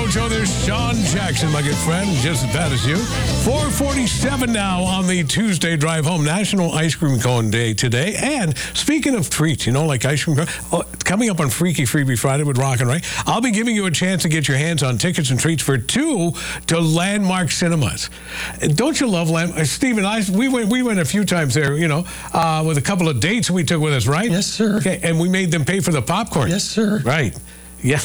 Rojo. There's Sean Jackson, my good friend, just as bad as you. 4:47 now on the Tuesday drive home. National Ice Cream Cone Day today. And speaking of treats, like ice cream cone, coming up on Freaky Freebie Friday with Rockin' Ray, I'll be giving you a chance to get your hands on tickets and treats for 2 to Landmark Cinemas. Don't you love Landmark? Steve and I, we went a few times there, with a couple of dates we took with us, right? Yes, sir. Okay, and we made them pay for the popcorn. Yes, sir. Right. Yeah.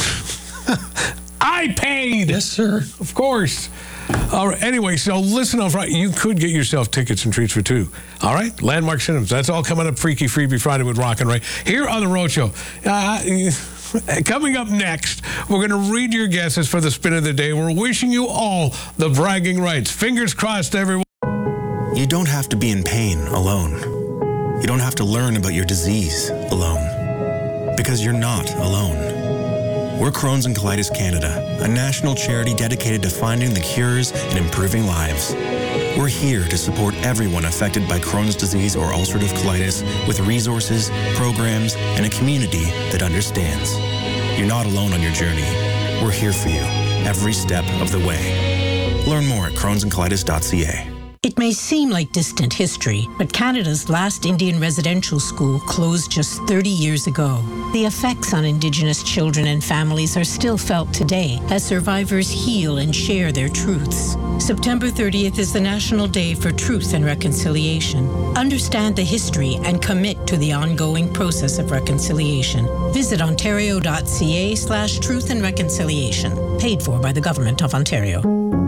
I paid. Yes, sir. Of course. All right. Anyway, so listen up front. You could get yourself tickets and treats for 2. All right? Landmark Cinemas. That's all coming up Freaky Freebie Friday with Rockin' Ray here on The Rojo. Coming up next, we're going to read your guesses for the spin of the day. We're wishing you all the bragging rights. Fingers crossed, everyone. You don't have to be in pain alone. You don't have to learn about your disease alone. Because you're not alone. We're Crohn's and Colitis Canada, a national charity dedicated to finding the cures and improving lives. We're here to support everyone affected by Crohn's disease or ulcerative colitis with resources, programs, and a community that understands. You're not alone on your journey. We're here for you every step of the way. Learn more at crohnsandcolitis.ca. It may seem like distant history, but Canada's last Indian residential school closed just 30 years ago. The effects on Indigenous children and families are still felt today as survivors heal and share their truths. September 30th is the National Day for Truth and Reconciliation. Understand the history and commit to the ongoing process of reconciliation. Visit ontario.ca/truth and reconciliation. Paid for by the Government of Ontario.